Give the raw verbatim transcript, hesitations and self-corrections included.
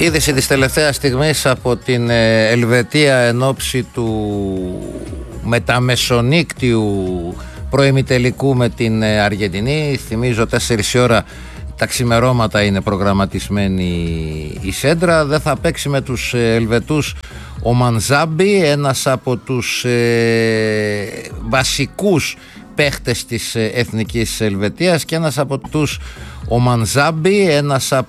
Είδηση της τελευταίας στιγμής από την Ελβετία εν ώψη του μεταμεσονύκτιου προημιτελικού με την Αργεντινή. Θυμίζω τέσσερις η ώρα τα ξημερώματα είναι προγραμματισμένη η σέντρα. Δεν θα παίξει με τους Ελβετούς ο Μανζάμπι, ένας από τους ε, βασικούς παίχτες της Εθνικής Ελβετίας, και ένας από τους ο Μανζάμπι, ένας από